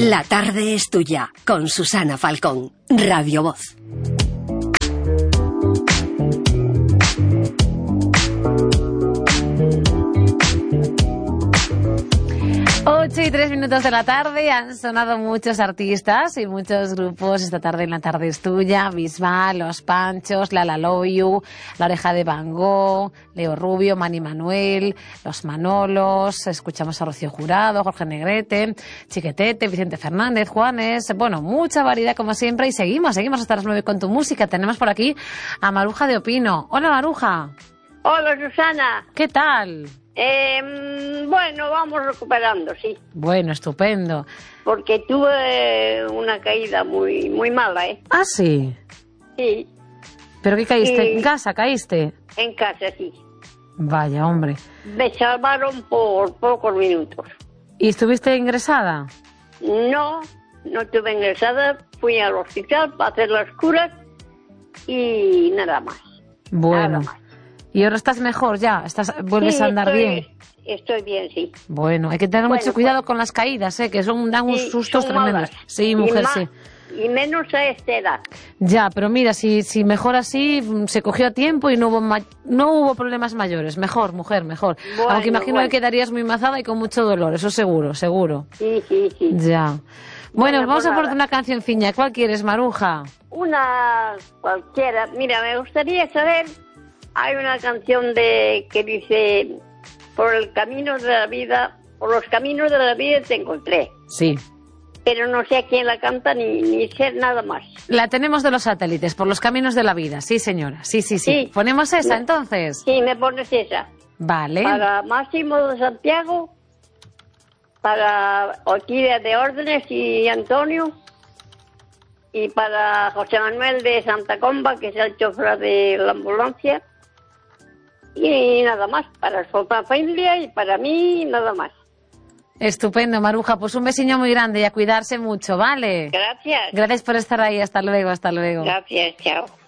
La tarde es tuya, con Susana Falcón, Radio Voz. Ocho y 3 minutos de la tarde, han sonado muchos artistas y muchos grupos esta tarde en La tarde es tuya: Bisbal, Los Panchos, Lala Loyu, La Oreja de Van Gogh, Leo Rubio, Manny Manuel, Los Manolos, escuchamos a Rocío Jurado, Jorge Negrete, Chiquetete, Vicente Fernández, Juanes, bueno, mucha variedad como siempre, y seguimos hasta las 9 con tu música. Tenemos por aquí a Maruja de Opino. Hola, Maruja. Hola, Susana. ¿Qué tal? Bueno, vamos recuperando, sí. Bueno, estupendo. Porque tuve una caída muy mala, ¿eh? ¿Ah, sí? Sí. ¿Pero qué caíste? Sí. ¿En casa caíste? En casa, sí. Vaya, hombre. Me salvaron por pocos minutos. ¿Y estuviste ingresada? No estuve ingresada. Fui al hospital para hacer las curas y nada más. Bueno. Nada más. ¿Y ahora estás mejor ya? ¿Vuelves a andar bien? Estoy bien, sí. Bueno, hay que tener mucho cuidado con las caídas, que dan unos sustos tremendos. Malas. Sí, mujer, sí. Y menos a esta edad. Ya, pero mira, si mejor así, se cogió a tiempo y no hubo problemas mayores. Mejor, mujer, mejor. Bueno, aunque imagino que quedarías muy mazada y con mucho dolor, eso seguro. Sí. Ya. Bueno, vamos a por por una cancionciña. ¿Cuál quieres, Maruja? Una cualquiera. Mira, me gustaría saber... Hay una canción que dice: por los caminos de la vida te encontré. Sí. Pero no sé a quién la canta ni sé nada más. La tenemos de Los Satélites, Por los caminos de la vida. Sí, señora. Sí. ¿Ponemos esa entonces? Sí, me pones esa. Vale. Para Máximo de Santiago, para Orquídea de Órdenes y Antonio, y para José Manuel de Santa Comba, que es el chofer de la ambulancia. Y nada más, para su familia y para mí, nada más. Estupendo, Maruja. Pues un besiño muy grande y a cuidarse mucho, ¿vale? Gracias. Gracias por estar ahí. Hasta luego. Gracias, chao.